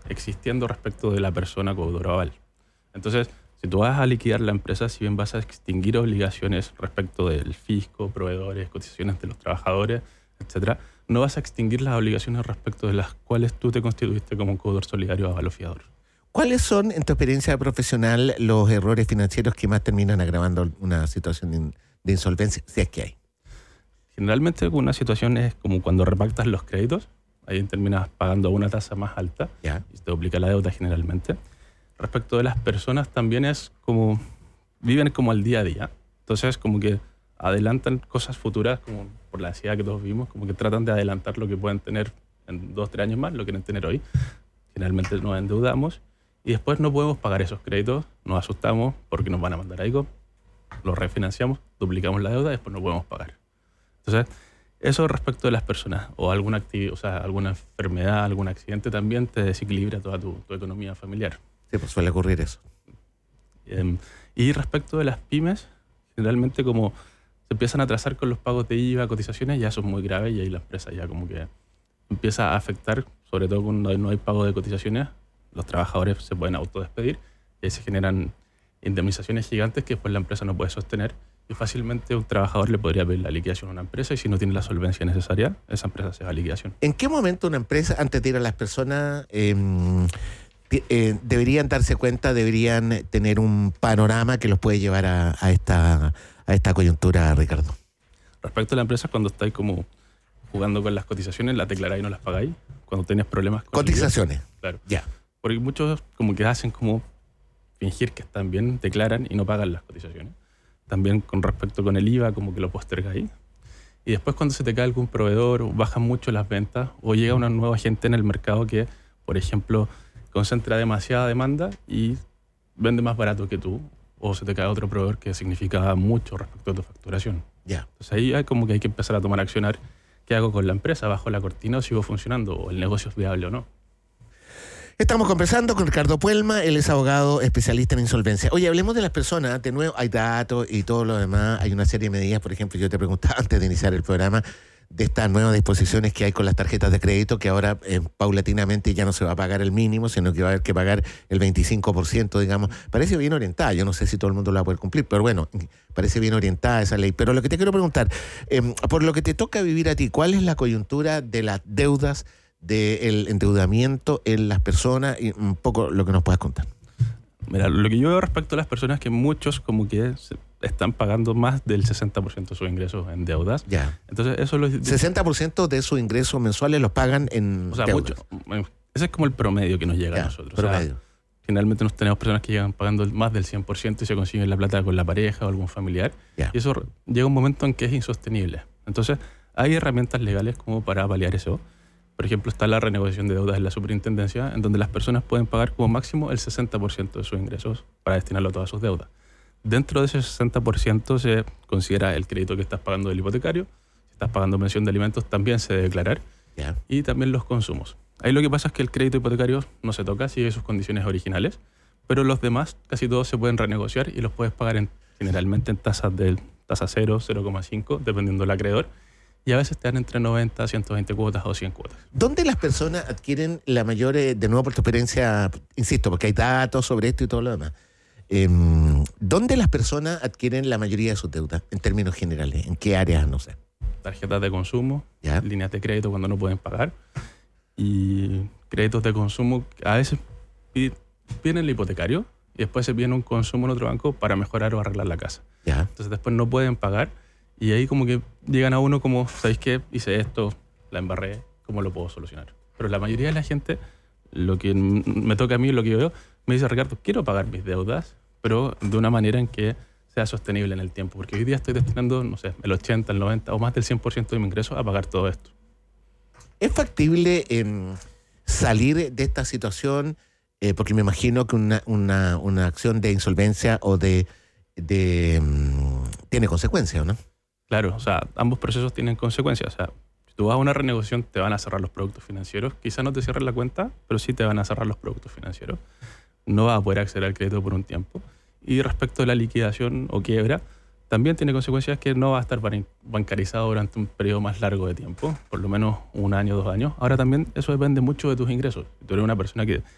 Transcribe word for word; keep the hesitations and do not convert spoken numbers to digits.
existiendo respecto de la persona codeudora aval. Entonces, si tú vas a liquidar la empresa, si bien vas a extinguir obligaciones respecto del fisco, proveedores, cotizaciones de los trabajadores, etcétera, no vas a extinguir las obligaciones respecto de las cuales tú te constituiste como un codeudor solidario aval o fiador. ¿Cuáles son, en tu experiencia profesional, los errores financieros que más terminan agravando una situación de, in- de insolvencia, si es que hay? Generalmente una situación es como cuando repactas los créditos, ahí terminas pagando una tasa más alta Ya. y se te duplica la deuda generalmente. Respecto de las personas también es como, viven como al día a día, entonces como que adelantan cosas futuras, como por la ansiedad que todos vimos, como que tratan de adelantar lo que pueden tener en dos, tres años más, lo que quieren tener hoy. Generalmente nos endeudamos y después no podemos pagar esos créditos, nos asustamos porque nos van a mandar a I C O P, los refinanciamos, duplicamos la deuda y después no podemos pagar. Entonces, eso respecto de las personas, o alguna actividad, o sea, alguna enfermedad, algún accidente también te desequilibra toda tu, tu economía familiar. Sí, pues suele ocurrir eso. Eh, y respecto de las pymes, generalmente como se empiezan a atrasar con los pagos de I V A, cotizaciones, ya eso es muy grave y ahí la empresa ya como que empieza a afectar, sobre todo cuando no hay pago de cotizaciones, los trabajadores se pueden autodespedir y ahí se generan indemnizaciones gigantes que después la empresa no puede sostener y fácilmente un trabajador le podría pedir la liquidación a una empresa y si no tiene la solvencia necesaria, esa empresa se va a liquidación. ¿En qué momento una empresa, antes de ir a las personas, eh, ti- eh, deberían darse cuenta, deberían tener un panorama que los puede llevar a, a esta, a esta coyuntura, Ricardo? Respecto a la empresa, cuando estáis como jugando con las cotizaciones, las declaráis y no las pagáis. Cuando tienes problemas con Cotizaciones. el I V A, claro. Ya. Porque muchos como que hacen como fingir que están bien, declaran y no pagan las cotizaciones. También con respecto con el I V A, como que lo postergáis. Y después cuando se te cae algún proveedor, o bajan mucho las ventas, o llega una nueva gente en el mercado que, por ejemplo, concentra demasiada demanda y vende más barato que tú, o se te cae otro proveedor que significa mucho respecto a tu facturación. Ya. Entonces ahí hay como que hay que empezar a tomar accionar. ¿Qué hago con la empresa? ¿Bajo la cortina o sigo funcionando? ¿O el negocio es viable o no? Estamos conversando con Ricardo Puelma, él es abogado especialista en insolvencia. Oye, hablemos de las personas, de nuevo hay datos y todo lo demás, hay una serie de medidas, por ejemplo, yo te preguntaba antes de iniciar el programa, de estas nuevas disposiciones que hay con las tarjetas de crédito, que ahora eh, paulatinamente ya no se va a pagar el mínimo, sino que va a haber que pagar el veinticinco por ciento, digamos. Parece bien orientada, yo no sé si todo el mundo la va a poder cumplir, pero bueno, parece bien orientada esa ley. Pero lo que te quiero preguntar, eh, por lo que te toca vivir a ti, ¿cuál es la coyuntura de las deudas, del endeudamiento en las personas y un poco lo que nos puedas contar? Mira, lo que yo veo respecto a las personas es que muchos como que se están pagando más del sesenta por ciento de sus ingresos en deudas. Ya. Entonces eso lo... sesenta por ciento de sus ingresos mensuales los pagan en O sea, deudas. mucho, ese es como el promedio que nos llega Ya, a nosotros. promedio. O sea, generalmente nos tenemos personas que llegan pagando más del cien por ciento y se consiguen la plata con la pareja o algún familiar. Ya. Y eso llega un momento en que es insostenible. Entonces hay herramientas legales como para paliar eso. Por ejemplo, está la renegociación de deudas en la superintendencia, en donde las personas pueden pagar como máximo el sesenta por ciento de sus ingresos para destinarlo a todas sus deudas. Dentro de ese sesenta por ciento se considera el crédito que estás pagando del hipotecario. Si estás pagando pensión de alimentos, también se debe declarar. Ya. Y también los consumos. Ahí lo que pasa es que el crédito hipotecario no se toca, sigue sus condiciones originales, pero los demás, casi todos se pueden renegociar y los puedes pagar en, generalmente en tasas de tasa cero, cero coma cinco, dependiendo del acreedor. Y a veces te dan entre noventa, ciento veinte cuotas o cien cuotas. ¿Dónde las personas adquieren la mayor, eh, de nuevo por tu experiencia, insisto, porque hay datos sobre esto y todo lo demás, eh, ¿dónde las personas adquieren la mayoría de sus deudas en términos generales? ¿En qué áreas? No sé. Tarjetas de consumo, ¿Ya? líneas de crédito cuando no pueden pagar y créditos de consumo a veces pi- piden el hipotecario y después se piden un consumo en otro banco para mejorar o arreglar la casa. ¿Ya? Entonces después no pueden pagar y ahí como que llegan a uno como, ¿sabéis qué? Hice esto, la embarré, ¿cómo lo puedo solucionar? Pero la mayoría de la gente, lo que m- me toca a mí, lo que yo veo, me dice, Ricardo, quiero pagar mis deudas, pero de una manera en que sea sostenible en el tiempo. Porque hoy día estoy destinando, no sé, el ochenta, el noventa o más del cien por ciento de mi ingreso a pagar todo esto. ¿Es factible eh, salir de esta situación? Eh, porque me imagino que una, una, una acción de insolvencia o de... de mm, tiene consecuencias, ¿no? Claro, o sea, ambos procesos tienen consecuencias. O sea, si tú vas a una renegociación, te van a cerrar los productos financieros. Quizás no te cierren la cuenta, pero sí te van a cerrar los productos financieros. No vas a poder acceder al crédito por un tiempo. Y respecto a la liquidación o quiebra, también tiene consecuencias que no va a estar ban- bancarizado durante un periodo más largo de tiempo, por lo menos un año, dos años. Ahora también eso depende mucho de tus ingresos. Si tú eres una persona que